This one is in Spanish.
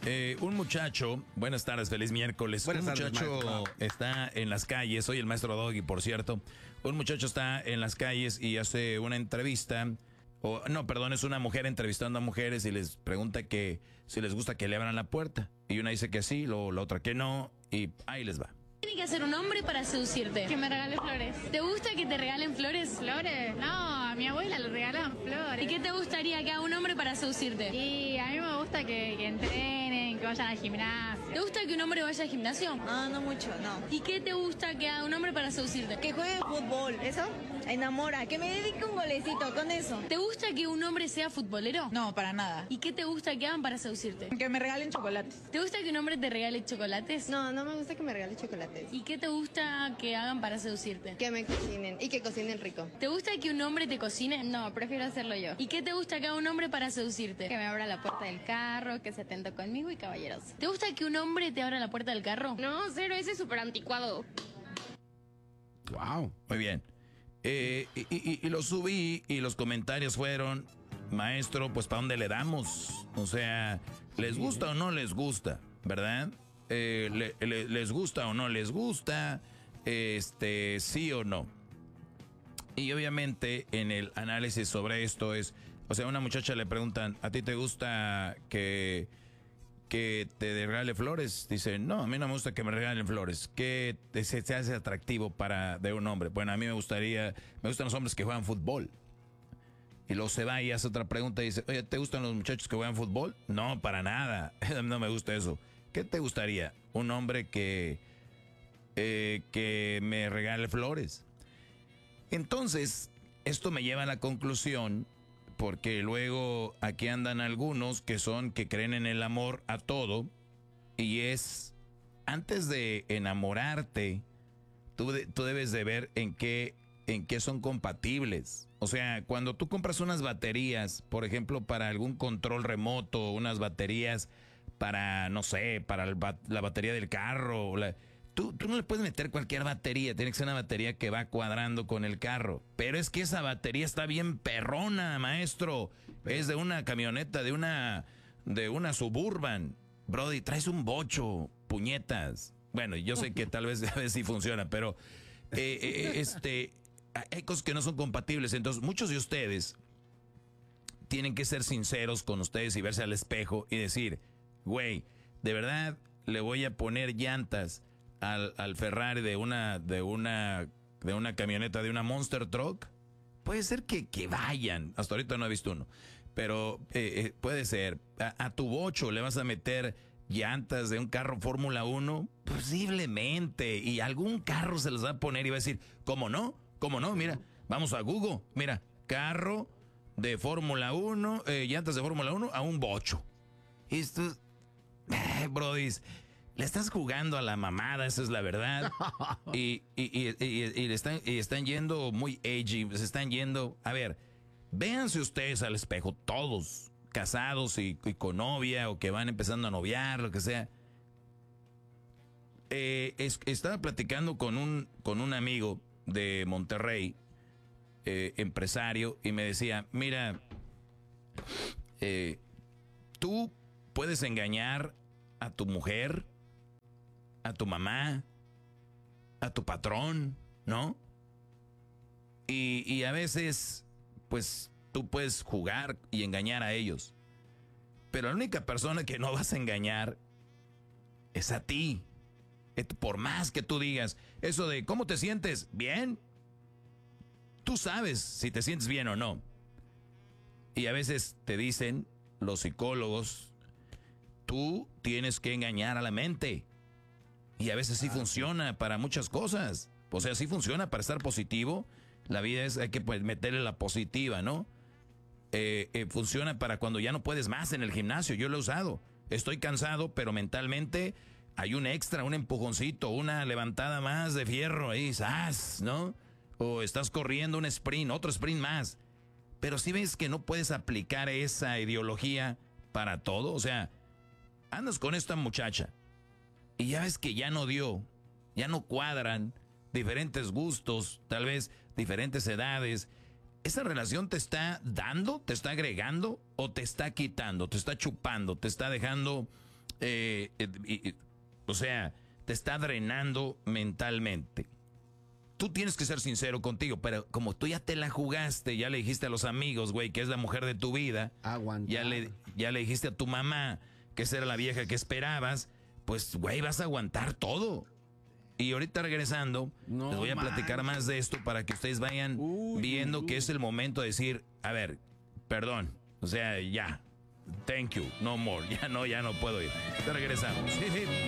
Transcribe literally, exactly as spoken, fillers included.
Eh, un muchacho, buenas tardes, feliz miércoles. Buenas un tardes, muchacho maestro. está en las calles, soy el maestro Doggy, por cierto. Un muchacho está en las calles y hace una entrevista, o no, perdón, es una mujer entrevistando a mujeres y les pregunta que si les gusta que le abran la puerta. Y una dice que sí, lo, la otra que no, y ahí les va. Tiene que hacer un hombre para seducirte. Que me regale flores. ¿Te gusta que te regalen flores? ¿Flores? No, a mi abuela le regalan flores. ¿Y qué te gustaría que haga un hombre para seducirte? Y a mí me gusta que, que entrenen, que vayan al gimnasio. ¿Te gusta que un hombre vaya al gimnasio? No, no mucho, no. ¿Y qué te gusta que haga un hombre para seducirte? Que juegue fútbol, ¿eso? Enamora, que me dedique un golecito con eso. ¿Te gusta que un hombre sea futbolero? No, para nada. ¿Y qué te gusta que hagan para seducirte? Que me regalen chocolates. ¿Te gusta que un hombre te regale chocolates? No, no me gusta que me regalen chocolates. ¿Y qué te gusta que hagan para seducirte? Que me cocinen y que cocinen rico. ¿Te gusta que un hombre te cocine? No, prefiero hacerlo yo. ¿Y qué te gusta que haga un hombre para seducirte? Que me abra la puerta del carro, que se atenta conmigo y caballeroso. ¿Te gusta que un hombre te abra la puerta del carro? No, cero, ese es súper anticuado. Wow. Muy bien. Eh, y, y- y lo subí y los comentarios fueron, maestro, pues ¿para dónde le damos? O sea, ¿les gusta o no les gusta? ¿Verdad? Eh, le- le- ¿Les gusta o no les gusta? Este, sí o no. Y obviamente en el análisis sobre esto es, o sea, a una muchacha le preguntan, ¿a ti te gusta que, que te regale flores? Dice, no, a mí no me gusta que me regalen flores. ¿Qué te- se, se hace atractivo para de un hombre? Bueno, a mí me gustaría, me gustan los hombres que juegan fútbol. Y luego se va y hace otra pregunta y dice, oye, ¿te gustan los muchachos que juegan fútbol? No, para nada, no me gusta eso. ¿Qué te gustaría? Un hombre que, eh, que me regale flores. Entonces, esto me lleva a la conclusión, porque luego aquí andan algunos que son, que creen en el amor a todo, y es, antes de enamorarte, tú, de- tú debes de ver en qué, en qué son compatibles. O sea, cuando tú compras unas baterías, por ejemplo, para algún control remoto, unas baterías para, no sé, para el ba- la batería del carro, o la- Tú, tú no le puedes meter cualquier batería, tiene que ser una batería que va cuadrando con el carro. Pero es que esa batería está bien perrona, maestro. Es de una camioneta, de una, de una Suburban. Brody, traes un bocho, puñetas. Bueno, yo sé que tal vez a veces sí funciona, pero eh, eh, este, hay cosas que no son compatibles. Entonces, muchos de ustedes tienen que ser sinceros con ustedes y verse al espejo y decir, güey, de verdad le voy a poner llantas al, al Ferrari de una, de una, de una camioneta, de una Monster Truck. Puede ser que, que vayan. Hasta ahorita no he visto uno. Pero eh, eh, puede ser. A, a tu bocho le vas a meter llantas de un carro Fórmula uno. Posiblemente. Y algún carro se los va a poner y va a decir, ¿cómo no? ¿Cómo no? Mira, vamos a Google. Mira, carro de Fórmula uno, eh, llantas de Fórmula uno a un bocho. Y esto, eh, brodis, le estás jugando a la mamada, esa es la verdad. Y, y, y, y- y le están, y están yendo muy edgy, se están yendo. A ver, véanse ustedes al espejo, todos, casados y, y con novia, o que van empezando a noviar, lo que sea. Eh, es- estaba platicando con un, con un amigo de Monterrey, eh, empresario, y me decía, mira, eh, tú puedes engañar a tu mujer, a tu mamá, a tu patrón, ¿no? Y, y a veces, pues, tú puedes jugar y engañar a ellos. Pero la única persona que no vas a engañar es a ti. Et- Por más que tú digas eso de ¿cómo te sientes? ¿Bien? Tú sabes si te sientes bien o no. Y a veces te dicen los psicólogos, tú tienes que engañar a la mente. Y a veces sí funciona para muchas cosas. O sea, sí funciona para estar positivo. La vida es, hay que pues, meterle la positiva, ¿no? Eh, eh, funciona para cuando ya no puedes más en el gimnasio. Yo lo he usado. Estoy cansado, pero mentalmente hay un extra, un empujoncito, una levantada más de fierro ahí, ¡zas!, ¿no? O estás corriendo un sprint, otro sprint más. Pero si ves que no puedes aplicar esa ideología para todo, o sea, andas con esta muchacha y ya ves que ya no dio, ya no cuadran, diferentes gustos, tal vez diferentes edades. ¿Esa relación te está dando, te está agregando o te está quitando, te está chupando, te está dejando eh, eh, y- o sea, te está drenando mentalmente. Tú tienes que ser sincero contigo, pero como tú ya te la jugaste, ya le dijiste a los amigos, güey, que es la mujer de tu vida, Aguantar. ya le, ya le dijiste a tu mamá que esa era la vieja que esperabas, pues, güey, vas a aguantar todo. Y ahorita regresando, No les voy a platicar manches. más de esto para que ustedes vayan Uy, viendo uy, que uy. es el momento de decir, a ver, perdón, o sea, ya, thank you, no more, ya no, ya no puedo ir. Te regresamos.